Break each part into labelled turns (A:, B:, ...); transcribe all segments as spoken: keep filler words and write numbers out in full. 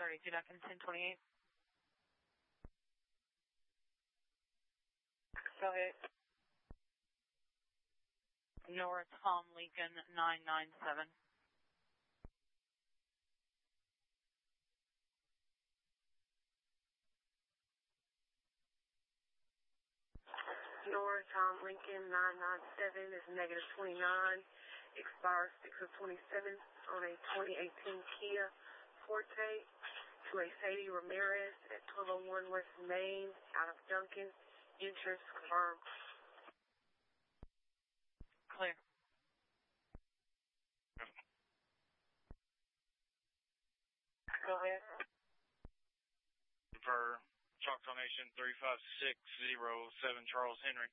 A: thirty-two, Duncan, ten twenty-eight. Go ahead. North Tom Lincoln, nine nine seven.
B: North Tom Lincoln, nine nine seven is negative twenty-nine. Expires six of twenty-seven on a twenty eighteen Kia Forte to a Sadie Ramirez at twelve oh one West Main out of Duncan. Insurance confirmed.
A: Clear. Go ahead.
C: For Choctaw Nation three five six zero seven Charles Henry.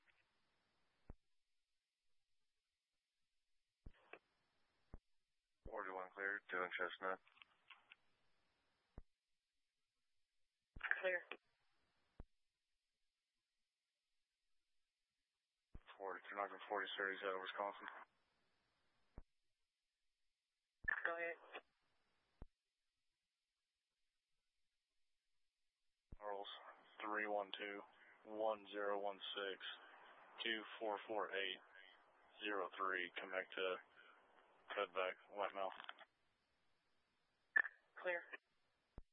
D: forty-one clear, doing Chestnut.
A: Clear.
D: forty-two, knocking forty series out of Wisconsin.
B: Go ahead.
D: Earls, three one two, one zero one six, two four four eight, zero three, come back to Cutback, White Mouth.
B: Clear.